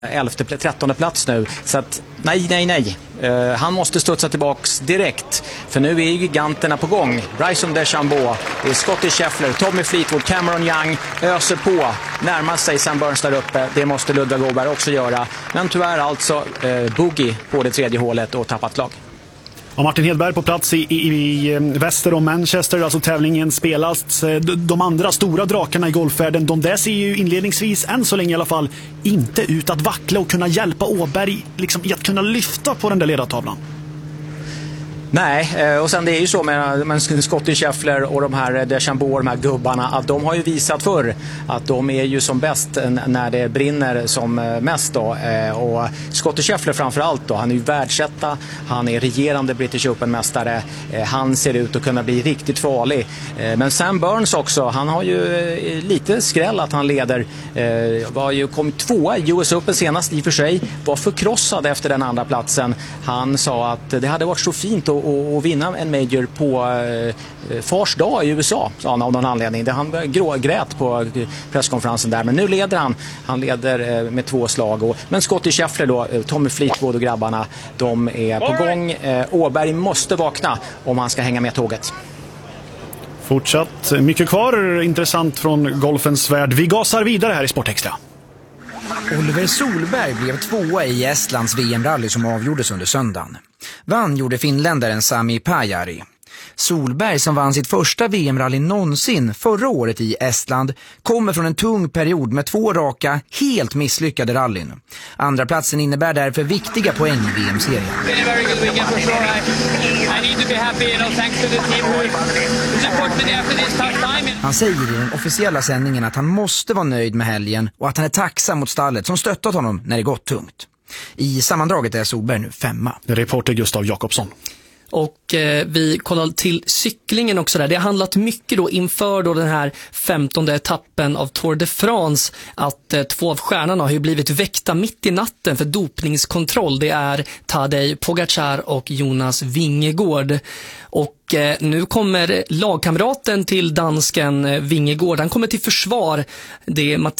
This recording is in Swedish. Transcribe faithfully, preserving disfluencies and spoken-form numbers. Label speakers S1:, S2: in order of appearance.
S1: elfte, trettonde plats nu. Så att nej, nej, nej. Uh, han måste studsa tillbaks direkt. För nu är ju giganterna på gång. Bryson DeChambeau, det är Scottie Scheffler, Tommy Fleetwood, Cameron Young öser på. Närmar sig Sam Burns där uppe. Det måste Ludvig Åberg också göra. Men tyvärr alltså uh, bogey på det tredje hålet och tappat lag.
S2: Och Martin Hedberg på plats i, i, i väster om Manchester, alltså tävlingen spelas. De andra stora drakarna i golfvärlden, de där ser ju inledningsvis, än så länge i alla fall, inte ut att vackla och kunna hjälpa Åberg liksom, i att kunna lyfta på den där ledartavlan.
S1: Nej, och sen det är ju så med, med Scottie Scheffler och de här DeChambeau, de här gubbarna, att de har ju visat förr att de är ju som bäst när det brinner som mest då. Och Scottie Scheffler framförallt då, han är ju världsetta, han är regerande British Open-mästare, han ser ut att kunna bli riktigt farlig. Men Sam Burns också, han har ju lite skräll att han leder, var ju kom tvåa i U S Open senast i och för sig, var förkrossad efter den andra platsen. Han sa att det hade varit så fint att Och, och vinna en major på eh, Fars dag i U S A, sa han av någon anledning. Det han grå, grät på presskonferensen där. Men nu leder han. Han leder eh, med två slag. Och, men Scottie Scheffler då, eh, Tommy Fleetwood och grabbarna, de är på gång. Eh, Åberg måste vakna om han ska hänga med tåget.
S2: Fortsatt mycket kvar, intressant från golfens värld. Vi gasar vidare här i Sportextra.
S3: Oliver Solberg blev tvåa i Estlands V M-rally som avgjordes under söndagen. Vann gjorde finländaren Sami Pajari. Solberg, som vann sitt första V M-rally någonsin förra året i Estland, kommer från en tung period med två raka, helt misslyckade rallyn. Andra platsen innebär därför viktiga poäng i V M-serien. Han säger i den officiella sändningen att han måste vara nöjd med helgen och att han är tacksam mot stallet som stöttat honom när det gått tungt. I sammandraget är Solberg nu femma.
S2: Reporter Gustav Jakobsson.
S4: Och eh, vi kollar till cyklingen också där. Det har handlat mycket då inför då den här femtonde etappen av Tour de France att eh, två av stjärnorna har ju blivit väckta mitt i natten för dopningskontroll. Det är Tadej Pogacar och Jonas Vingegaard. Och eh, nu kommer lagkamraten till dansken eh, Vingegaard. Han kommer till försvar. Det är Matt